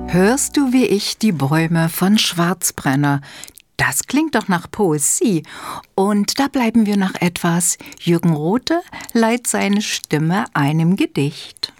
Hörst du wie ich die Bäume von Schwarzbrenner? Das klingt doch nach Poesie. Und da bleiben wir noch etwas. Jürgen Rothe leiht seine Stimme einem Gedicht.